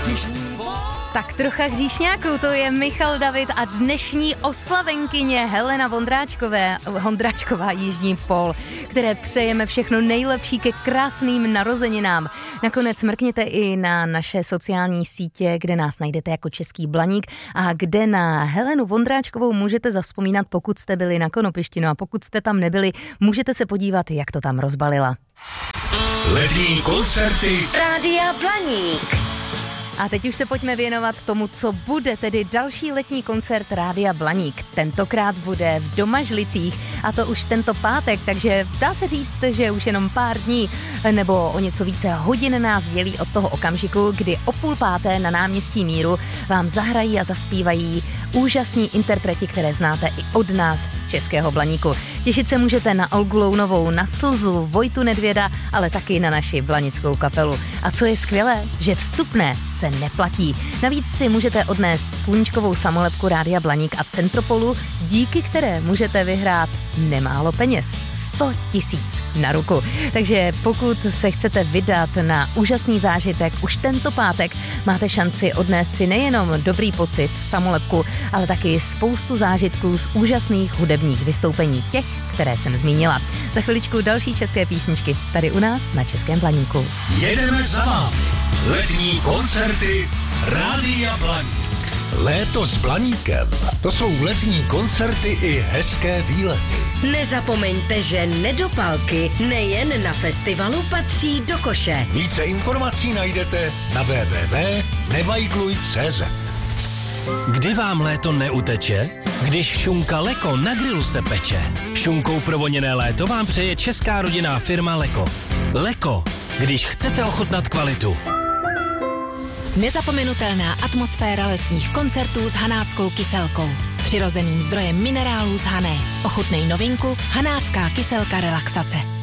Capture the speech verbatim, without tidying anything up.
Tak trocha hříšňáků, to je Michal David a dnešní oslavenkyně Helena Vondráčkové, Vondráčková Jižní Pol, které přejeme všechno nejlepší ke krásným narozeninám. Nakonec mrkněte i na naše sociální sítě, kde nás najdete jako Český Blaník a kde na Helenu Vondráčkovou můžete zavzpomínat, pokud jste byli na Konopišti. No a pokud jste tam nebyli, můžete se podívat, jak to tam rozbalila. Letní koncerty Rádia Blaník. A teď už se pojďme věnovat tomu, co bude, tedy další letní koncert Rádia Blaník. Tentokrát bude v Domažlicích a to už tento pátek, takže dá se říct, že už jenom pár dní nebo o něco více hodin nás dělí od toho okamžiku, kdy o půl páté na náměstí Míru vám zahrají a zaspívají úžasní interpreti, které znáte i od nás z Českého Blaníku. Těšit se můžete na Olgu Lounovou, na Slzu, Vojtu Nedvěda, ale taky na naši blanickou kapelu. A co je skvělé, že vstupné se neplatí. Navíc si můžete odnést sluníčkovou samolepku Rádia Blaník a Centropolu, díky které můžete vyhrát nemálo peněz. sto tisíc na ruku. Takže pokud se chcete vydat na úžasný zážitek už tento pátek, máte šanci odnést si nejenom dobrý pocit, samolepku, ale taky spoustu zážitků z úžasných hudebních vystoupení, těch, které jsem zmínila. Za chviličku další české písničky tady u nás na Českém Blaníku. jedeme za vámi. Letní koncerty Rádia Blaník. Léto s Blaníkem. To jsou letní koncerty i hezké výlety. Nezapomeňte, že nedopalky nejen na festivalu patří do koše. Více informací najdete na w w w tečka nevajgluj tečka cé zet. Kdy vám léto neuteče? Když šunka Leko na grilu se peče. Šunkou provoněné léto vám přeje česká rodinná firma Leko. Leko, když chcete ochutnat kvalitu. Nezapomenutelná atmosféra letních koncertů s hanáckou kyselkou. Přirozeným zdrojem minerálů z Hané. Ochutnej novinku Hanácká kyselka relaxace.